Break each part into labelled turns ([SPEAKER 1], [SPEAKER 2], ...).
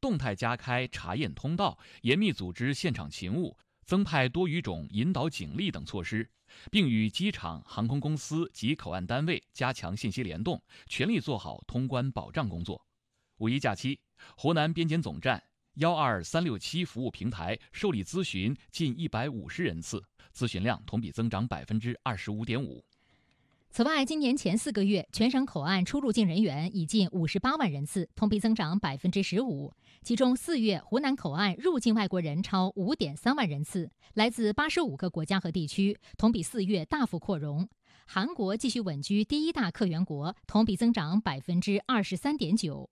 [SPEAKER 1] 动态加开查验通道，严密组织现场勤务，增派多语种引导警力等措施，并与机场、航空公司及口岸单位加强信息联动，全力做好通关保障工作。五一假期，湖南边检总站12367服务平台受理咨询近150人次，咨询量同比增长25.5%。
[SPEAKER 2] 此外，今年前4个月，全省口岸出入境人员已近58万人次，同比增长15%。其中4月，湖南口岸入境外国人超5.3万人次，来自85个国家和地区，同比4月大幅扩容。韩国继续稳居第一大客源国，同比增长23.9%。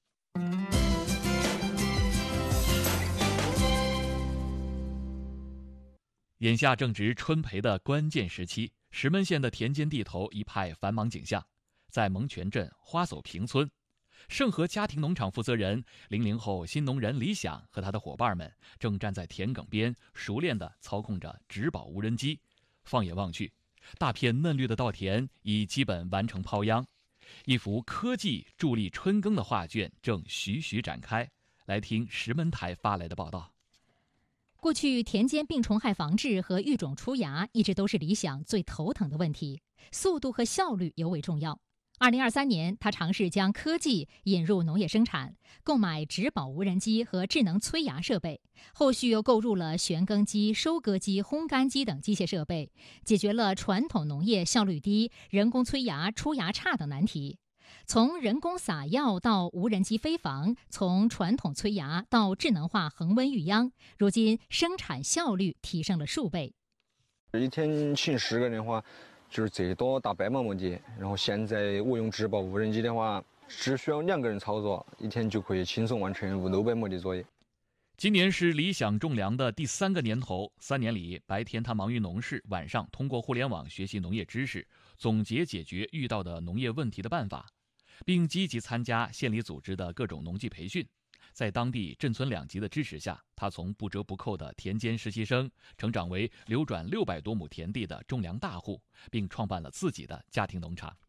[SPEAKER 1] 眼下正值春培的关键时期，石门县的田间地头一派繁忙景象。在蒙泉镇花叟坪村，盛和家庭农场负责人00后新农人李想和他的伙伴们正站在田埂边，熟练地操控着植保无人机。放眼望去，大片嫩绿的稻田已基本完成抛秧，一幅科技助力春耕的画卷正徐徐展开。来听石门台发来的报道。
[SPEAKER 2] 过去，田间病虫害防治和育种出芽一直都是李想最头疼的问题，速度和效率尤为重要。2023年，他尝试将科技引入农业生产，购买植保无人机和智能催芽设备，后续又购入了旋耕机、收割机、烘干机等机械设备，解决了传统农业效率低、人工催芽出芽差等难题。从人工撒药到无人机飞防，从传统催芽到智能化恒温育秧，如今生产效率提升了数倍。
[SPEAKER 3] 一天请10个人的话，就是最多大100毛秧。然后现在我用植保无人机的话，只需要2个人操作，一天就可以轻松完成500-600亩的作业。
[SPEAKER 1] 今年是理想种粮的第3个年头，3年里，白天他忙于农事，晚上通过互联网学习农业知识，总结解决遇到的农业问题的办法，并积极参加县里组织的各种农技培训。在当地镇村2级的支持下，他从不折不扣的田间实习生成长为流转600多亩田地的种粮大户，并创办了自己的家庭农场。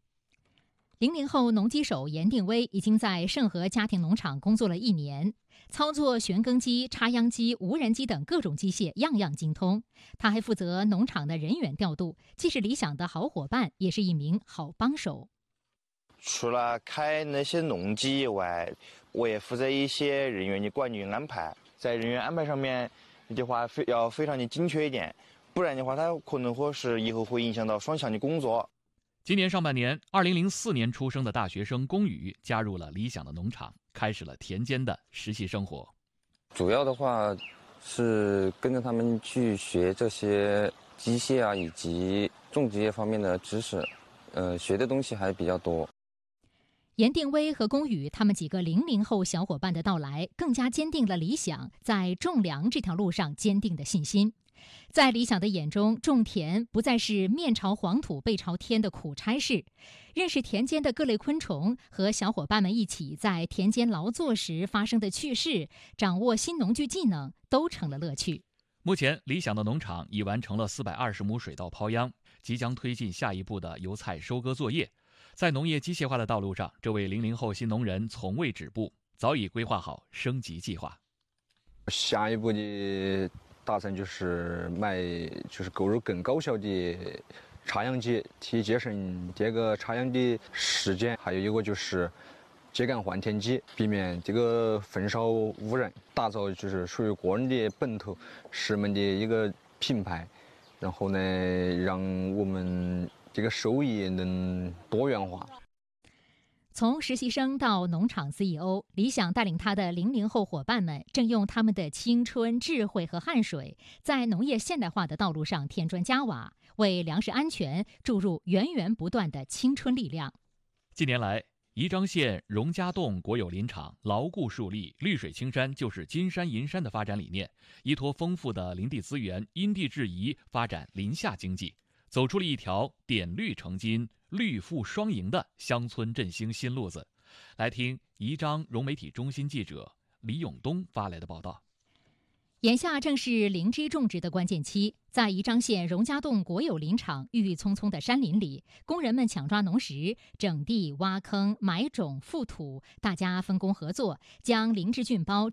[SPEAKER 2] 00后农机手严定威已经在盛和家庭农场工作了1年，操作旋耕机、插秧机、无人机等各种机械样样精通。他还负责农场的人员调度，既是理想的好伙伴，也是一名好帮手。
[SPEAKER 4] 除了开那些农机以外，我也负责一些人员的管理安排。在人员安排上面的话，要非常的精确一点，不然的话，它可能或是以后会影响到双向的工作。
[SPEAKER 1] 今年上半年，2004年出生的大学生龚宇加入了理想的农场，开始了田间的实习生活。
[SPEAKER 5] 主要的话是跟着他们去学这些机械啊，以及种植业方面的知识，学的东西还比较多。
[SPEAKER 2] 严定威和龚宇他们几个00后小伙伴的到来，更加坚定了理想在种粮这条路上坚定的信心。在理想的眼中，种田不再是面朝黄土背朝天的苦差事，认识田间的各类昆虫，和小伙伴们一起在田间劳作时发生的趣事，掌握新农具技能，都成了乐趣。
[SPEAKER 1] 目前，理想的农场已完成了420亩水稻抛秧，即将推进下一步的油菜收割作业。在农业机械化的道路上，这位00后新农人从未止步，早已规划好升级计划。
[SPEAKER 3] 下一步的打算就是购入更高效的插秧机，提节省这个插秧的时间，还有一个就是秸秆换田机，避免这个焚烧污染，打造就是属于个人的本土石门的一个品牌。然后呢，让我们这个收益能多元化。
[SPEAKER 2] 从实习生到农场 CEO， 理想带领他的00后伙伴们，正用他们的青春、智慧和汗水，在农业现代化的道路上添砖加瓦，为粮食安全注入源源不断的青春力量。
[SPEAKER 1] 近年来，宜章县荣家洞国有林场牢固树立绿水青山就是金山银山的发展理念，依托丰富的林地资源，因地制宜发展林下经济，走出了一条点绿成金、绿富双赢的乡村振兴新路子。来听宜章融媒体中心记者李永东发来的报道。
[SPEAKER 2] 眼下正是灵芝种植的关键期，在宜章县荣家洞国有林场郁郁葱葱的山林里，工人们抢抓农时，整地、挖坑、埋种、覆土，大家分工合作，将灵芝菌包